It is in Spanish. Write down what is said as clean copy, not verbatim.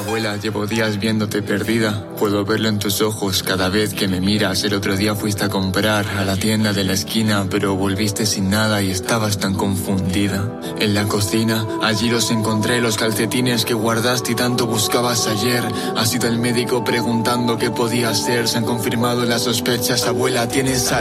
Abuela, llevo días viéndote perdida. Puedo verlo en tus ojos cada vez que me miras. El otro día fuiste a comprar a la tienda de la esquina, pero volviste sin nada y estabas tan confundida. En la cocina, allí los encontré, los calcetines que guardaste y tanto buscabas ayer. Has ido al médico preguntando qué podía ser. Se han confirmado las sospechas, abuela, tienes